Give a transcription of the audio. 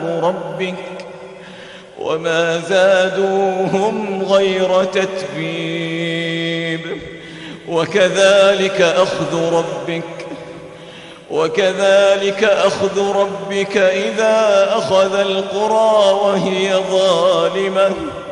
ربك وما زادوهم غير تتبيب. وكذلك أخذ ربك إذا أخذ القرى وهي ظالمة